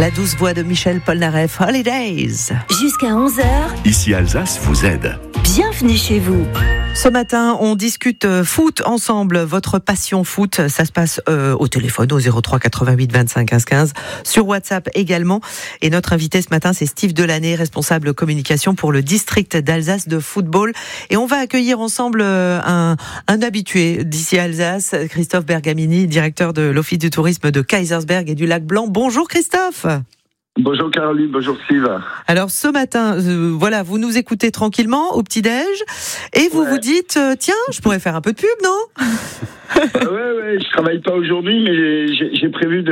La douce voix de Michel Polnareff, Holidays. Jusqu'à 11h. Ici Alsace vous aide. Bienvenue chez vous. Ce matin, on discute foot ensemble. Votre passion foot, ça se passe au téléphone au 03 88 25 15 15, sur WhatsApp également. Et notre invité ce matin, c'est Steve Delaney, responsable communication pour le district d'Alsace de football. Et on va accueillir ensemble un habitué d'ici Alsace, Christophe Bergamini, directeur de l'Office du tourisme de Kaysersberg et du Lac Blanc. Bonjour Christophe. Bonjour Caroline, bonjour Steve. Alors ce matin, voilà, vous nous écoutez tranquillement au petit-déj et vous vous dites, tiens, je pourrais faire un peu de pub, non ? Ouais, je travaille pas aujourd'hui, mais j'ai prévu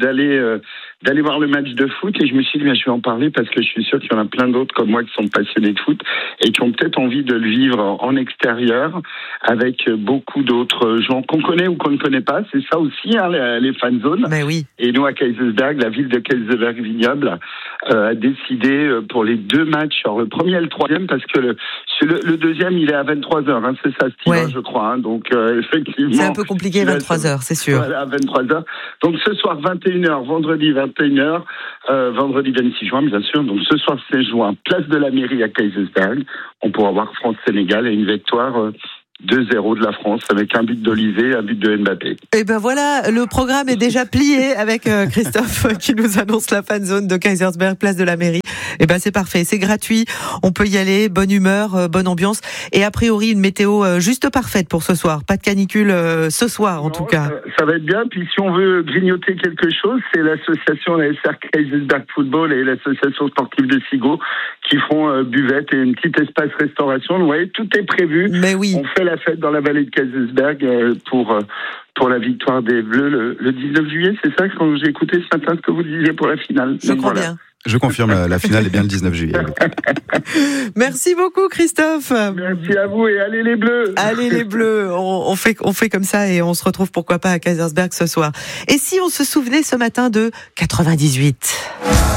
d'aller voir le match de foot et je me suis dit, je vais en parler parce que je suis sûr qu'il y en a plein d'autres comme moi qui sont passionnés de foot et qui ont peut-être envie de le vivre en extérieur avec beaucoup d'autres gens qu'on connaît ou qu'on ne connaît pas. C'est ça aussi, hein, les fan zones. Mais oui. Et nous, à Kaysersberg, la ville de Kaysersberg-Vignoble a décidé pour les deux matchs, alors le premier et le troisième, parce que le deuxième, il est à 23h, hein, c'est ça, Steve, ouais. Je crois. Hein, donc, effectivement... C'est un peu compliqué, 23h, c'est sûr. Voilà, à 23h. Donc, ce soir, 21h, vendredi 21h, vendredi 26 juin, bien sûr. Donc, ce soir, 16 juin, place de la mairie à Kaysersberg. On pourra voir France-Sénégal et une victoire... 2-0 de la France avec un but d'Olysée, un but de Mbappé. Et ben voilà, le programme est déjà plié avec Christophe qui nous annonce la fan zone de Kaysersberg, place de la mairie. Et ben c'est parfait, c'est gratuit, on peut y aller, bonne humeur, bonne ambiance et a priori une météo juste parfaite pour ce soir. Pas de canicule ce soir en tout cas. Ça va être bien, puis si on veut grignoter quelque chose, c'est l'association la SR Kaysersberg Football et l'association sportive de Sigo qui font buvette et une petite espace restauration. Vous voyez, tout est prévu. Mais oui. On fait la fête dans la vallée de Kaysersberg pour la victoire des Bleus le 19 juillet. C'est ça quand j'ai écouté ce matin ce que vous disiez pour la finale. Je crois bien. Je confirme, la finale est bien le 19 juillet. Merci beaucoup Christophe. Merci à vous et allez les Bleus. Allez les Bleus, on fait comme ça et on se retrouve pourquoi pas à Kaysersberg ce soir. Et si on se souvenait ce matin de 98 ?